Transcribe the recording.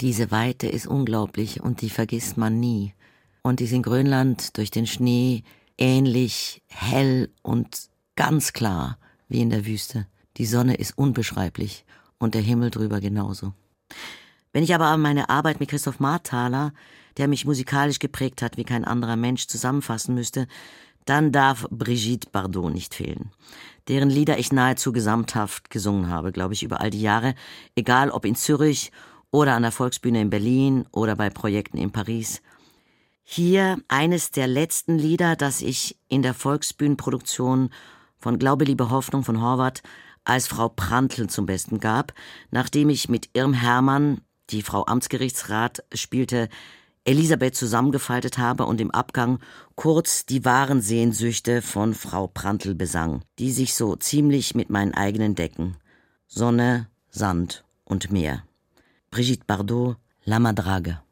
Diese Weite ist unglaublich und die vergisst man nie. Und die ist in Grönland durch den Schnee ähnlich hell und ganz klar wie in der Wüste. Die Sonne ist unbeschreiblich und der Himmel drüber genauso. Wenn ich aber meine Arbeit mit Christoph Marthaler, der mich musikalisch geprägt hat wie kein anderer Mensch, zusammenfassen müsste, dann darf Brigitte Bardot nicht fehlen, deren Lieder ich nahezu gesamthaft gesungen habe, glaube ich, über all die Jahre, egal ob in Zürich oder an der Volksbühne in Berlin oder bei Projekten in Paris. Hier eines der letzten Lieder, das ich in der Volksbühnenproduktion von Glaube, Liebe, Hoffnung von Horvath als Frau Prantl zum Besten gab, nachdem ich mit Irm Hermann, die Frau Amtsgerichtsrat spielte, Elisabeth zusammengefaltet habe und im Abgang kurz die wahren Sehnsüchte von Frau Prantl besang, die sich so ziemlich mit meinen eigenen decken. Sonne, Sand und Meer. Brigitte Bardot, La Madrague.